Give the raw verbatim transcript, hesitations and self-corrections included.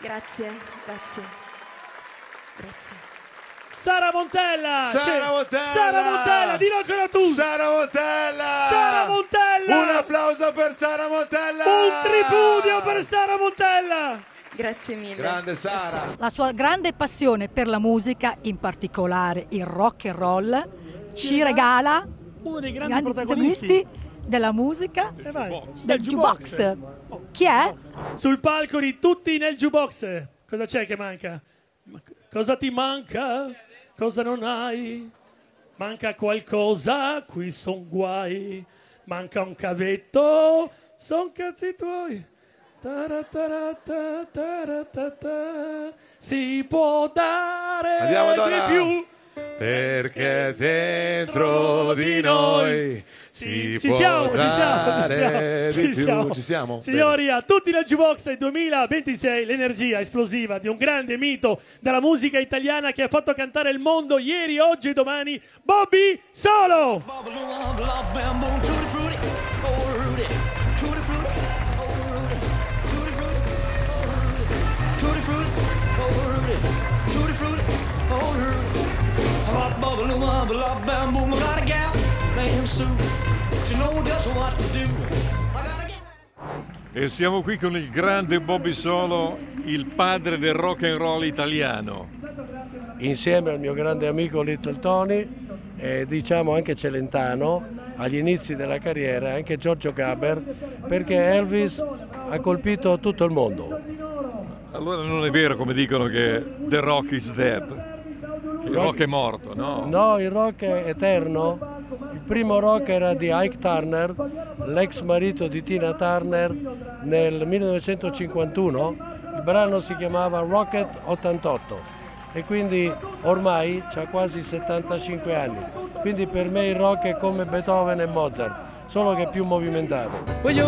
Grazie, grazie, grazie. Sara Montella! Sara Montella! Sara Montella, dillo ancora tu! Sara Montella! Sara Montella! Un applauso per Sara Montella! Un tripudio per Sara Montella! Grazie mille. Grande Sara! Grazie. La sua grande passione per la musica, in particolare il rock and roll, ci regala uno dei grandi, grandi protagonisti, protagonisti della musica, Eh vai, del jukebox. Chi è? Sul palco di Tutti nel Jukebox. Cosa c'è che manca? Ma cosa ti manca? Cosa non hai? Manca qualcosa? Qui son guai. Manca un cavetto? Son cazzi tuoi. Taratarata, taratata. Si può dare Andiamo, di Donna. più. Perché dentro di noi si ci può siamo, ci siamo, ci dare siamo, di ci più. siamo. Ci siamo? Signori, a Tutti nel Jukebox duemilaventisei, l'energia esplosiva di un grande mito della musica italiana che ha fatto cantare il mondo ieri, oggi e domani, Bobby Solo! E siamo qui con il grande Bobby Solo, il padre del rock and roll italiano. Insieme al mio grande amico Little Tony, e diciamo anche Celentano, agli inizi della carriera, anche Giorgio Gaber, perché Elvis ha colpito tutto il mondo. Allora non è vero come dicono che The Rock is dead. Il rock è morto, no? No, il rock è eterno. Il primo rock era di Ike Turner, l'ex marito di Tina Turner, nel millenovecentocinquantuno. Il brano si chiamava Rocket ottantotto e quindi ormai ha quasi settantacinque anni. Quindi per me il rock è come Beethoven e Mozart, solo che più movimentato.